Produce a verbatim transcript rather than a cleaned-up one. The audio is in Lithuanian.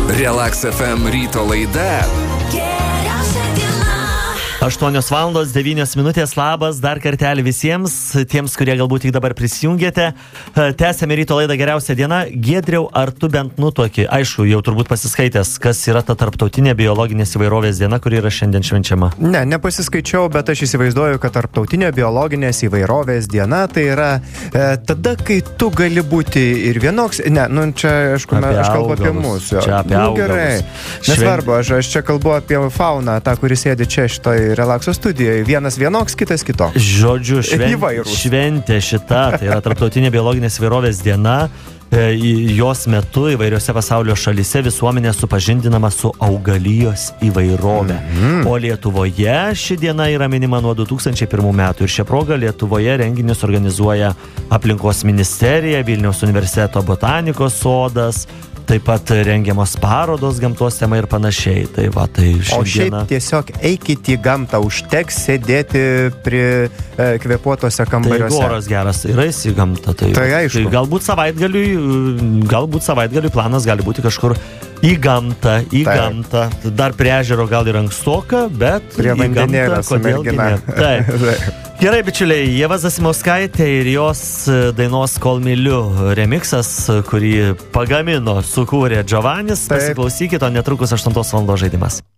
Relax F M ryto laida. aštuonios valandos devynios minutės, labas dar kartelį visiems, tiems, kurie galbūt tik dabar prisijungėte. Tęsėme ryto laidą Geriausia diena. Giedriau, ar tu bent nutuoki, aišku, jau turbūt pasiskaitęs, kas yra ta tarptautinė biologinės įvairovės diena, kuri yra šiandien švenčiama? Ne, nepasiskaičiau, bet aš įsivaizduoju, kad tarptautinė biologinės įvairovės diena tai yra e, tada, kai tu gali būti ir vienoks, ne, nu čia, aišku, Apie aš kalbu apie augalus. mūsų. Čia apie nu, augalus. gerai. Nesvarbu, aš, aš čia kalbu apie fauną, tą, kuris sėdi čia šitoj relakso studijoje. Vienas vienoks, kitas kitoks. Žodžiu, šven... Įvairūs. šventė šita, tai yra tarptautinė biologinės įvairovės diena. E, jos metu įvairiose pasaulio šalyse visuomenė supažindinama su augalijos įvairovė. Mm-hmm. O Lietuvoje ši diena yra minima nuo du tūkstančiai pirmų metų. Ir šią progą Lietuvoje renginius organizuoja Aplinkos ministerija, Vilniaus universiteto botanikos sodas, taip pat rengiamos parodos gamtos tema ir panašiai. Tai va, tai šiandieną... O šiaip tiesiog eikit į gamtą, užteks sėdėti prie e, kvepuotose kambariuose. Tai oras geras, yra į gamtą. Tai, tai aišku. Tai galbūt savaitgaliui, galbūt savaitgaliui planas gali būti kažkur į gamtą, į Taip. gamtą. Dar prie ežero gal ir ankstoka, bet prie į gamtą, kodėl gi ne. Taip. Gerai, bičiuliai, Ieva Zasimauskaitė ir jos dainos Kol myliu remiksas, kurį pagamino, sukūrė Giovannis. Pasiklausykit, o netrukus aštuntos valandos žaidimas.